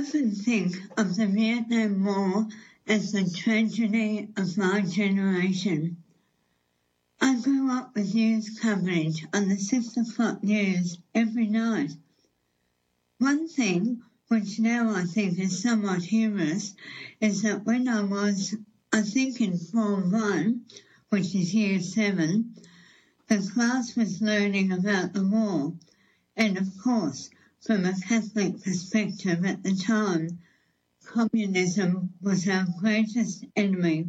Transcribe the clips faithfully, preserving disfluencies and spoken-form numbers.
often think of the Vietnam War as the tragedy of my generation. I grew up with news coverage on the six o'clock news every night. One thing, which now I think is somewhat humorous, is that when I was, I think in Form one, which is year seven, the class was learning about the war, and of course, from a Catholic perspective at the time, communism was our greatest enemy.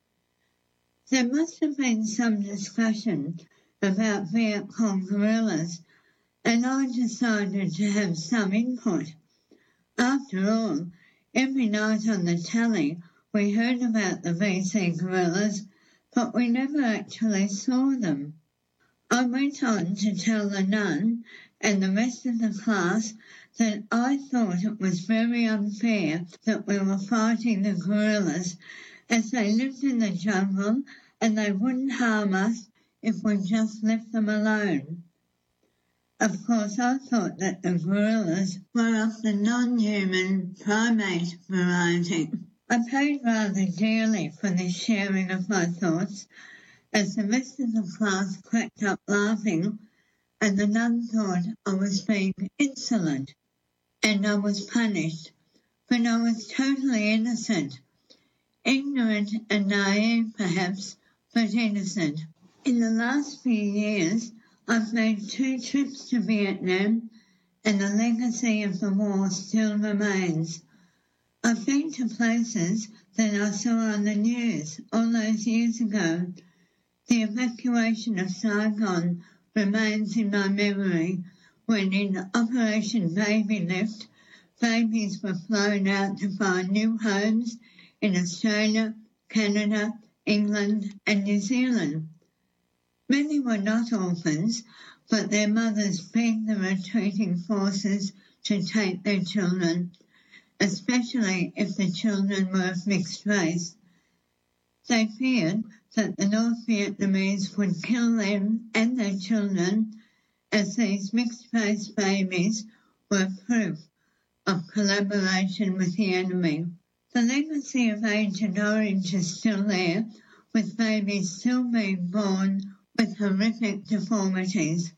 There must have been some discussion about Viet Cong guerrillas, and I decided to have some input. After all, every night on the telly we heard about the V C guerrillas, but we never actually saw them. I went on to tell the nun and the rest of the class that I thought it was very unfair that we were fighting the guerrillas, as they lived in the jungle and they wouldn't harm us if we just left them alone. Of course, I thought that the gorillas were of the non-human primate variety. I paid rather dearly for this sharing of my thoughts, as the rest of the class cracked up laughing, and the nun thought I was being insolent, and I was punished, but I was totally innocent, ignorant and naive perhaps, but innocent. In the last few years, I've made two trips to Vietnam, and the legacy of the war still remains. I've been to places that I saw on the news all those years ago. The evacuation of Saigon remains in my memory when in Operation Baby Lift, babies were flown out to find new homes in Australia, Canada, England and New Zealand. Many were not orphans, but their mothers begged the retreating forces to take their children, especially if the children were of mixed race. They feared that the North Vietnamese would kill them and their children, as these mixed-race babies were proof of collaboration with the enemy. The legacy of Agent Orange is still there, with babies still being born with horrific deformities.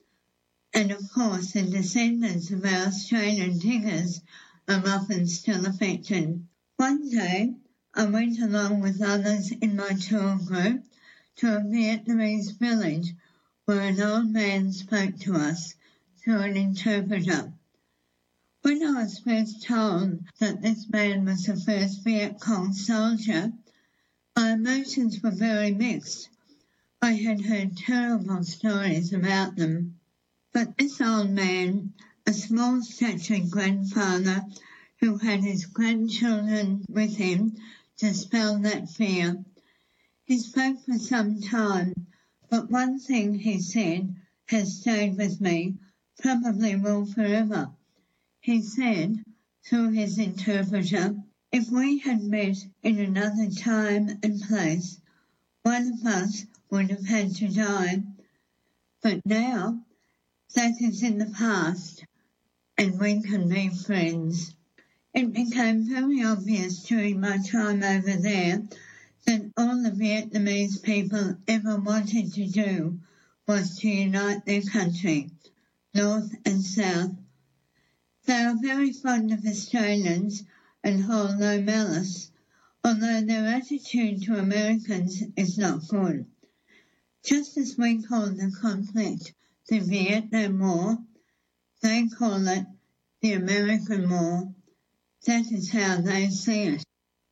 And of course, the descendants of our Australian diggers are often still affected. One day, I went along with others in my tour group to a Vietnamese village where an old man spoke to us through an interpreter. When I was first told that this man was the first Viet Cong soldier, my emotions were very mixed. I had heard terrible stories about them. But this old man, a small-statured grandfather who had his grandchildren with him, dispelled that fear. He spoke for some time, but one thing he said has stayed with me, probably will forever. He said, through his interpreter, if we had met in another time and place, one of us would have had to die. But now, that is in the past, and we can be friends. It became very obvious during my time over there that all the Vietnamese people ever wanted to do was to unite their country, North and South. They are very fond of Australians and hold no malice, although their attitude to Americans is not good. Just as we call the conflict the Vietnam War, they call it the American War. That is how they see it.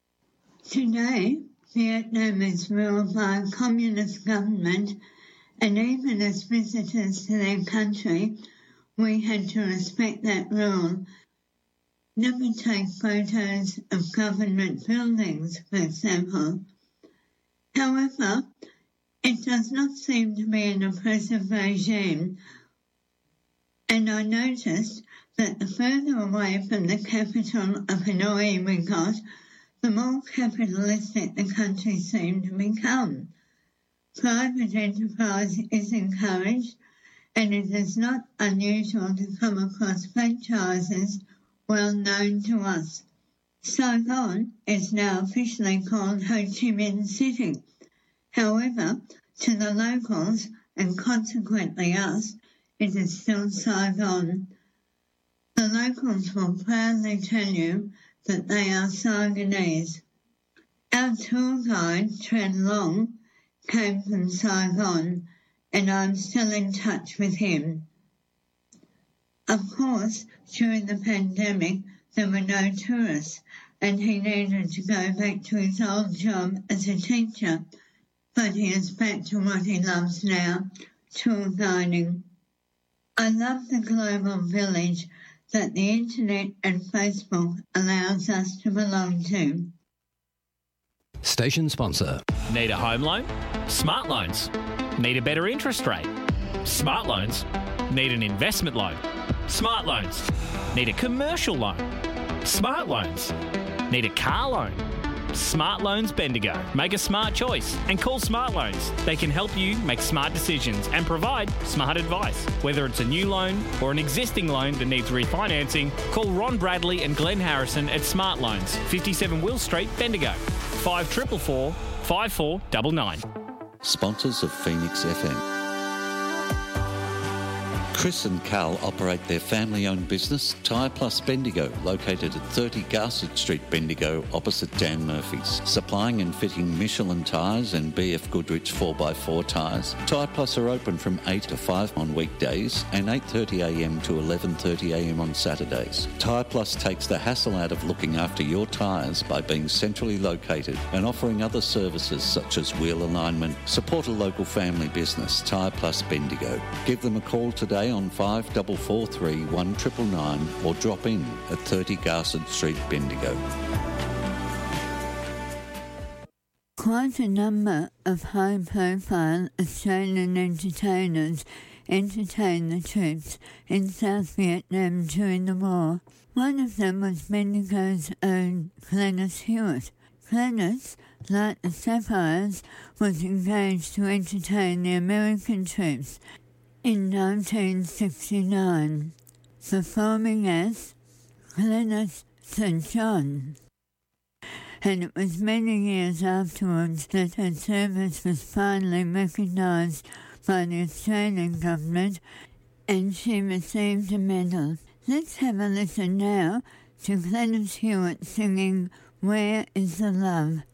Today, Vietnam is ruled by a communist government, and even as visitors to their country, we had to respect that rule. Never take photos of government buildings, for example. However, it does not seem to be an oppressive regime, and I noticed that the further away from the capital of Hanoi we got, the more capitalistic the country seemed to become. Private enterprise is encouraged, and it is not unusual to come across franchises well known to us. Saigon is now officially called Ho Chi Minh City. However, to the locals, and consequently us, it is still Saigon. The locals will proudly tell you that they are Saigonese. Our tour guide, Tran Long, came from Saigon, and I'm still in touch with him. Of course, during the pandemic, there were no tourists, and he needed to go back to his old job as a teacher, but he is back to what he loves now, tour guiding. I love the global village that the internet and Facebook allows us to belong to. Station sponsor. Need a home loan? Smart Loans. Need a better interest rate? Smart Loans. Need an investment loan? Smart Loans. Need a commercial loan? Smart Loans. Need a car loan? Smart Loans Bendigo. Make a smart choice and call Smart Loans. They can help you make smart decisions and provide smart advice. Whether it's a new loan or an existing loan that needs refinancing, call Ron Bradley and Glenn Harrison at Smart Loans, fifty-seven Will Street, Bendigo. five four four four, five four nine nine. Sponsors of Phoenix F M. Chris and Carl operate their family-owned business, Tyre Plus Bendigo, located at thirty Garsett Street, Bendigo, opposite Dan Murphy's. Supplying and fitting Michelin tyres and B F Goodrich four by four tyres. Tyre Plus are open from eight to five on weekdays and eight thirty a m to eleven thirty a m on Saturdays. Tyre Plus takes the hassle out of looking after your tyres by being centrally located and offering other services such as wheel alignment. Support a local family business, Tyre Plus Bendigo. Give them a call today on five four four three, one nine nine nine or drop in at thirty Garsett Street, Bendigo. Quite a number of high-profile Australian entertainers entertained the troops in South Vietnam during the war. One of them was Bendigo's own Glenys Hewitt. Glenys, like the Sapphires, was engaged to entertain the American troops in nineteen sixty-nine, performing as Glenys Saint John. And it was many years afterwards that her service was finally recognised by the Australian government and she received a medal. Let's have a listen now to Glenys Hewitt singing Where is the Love?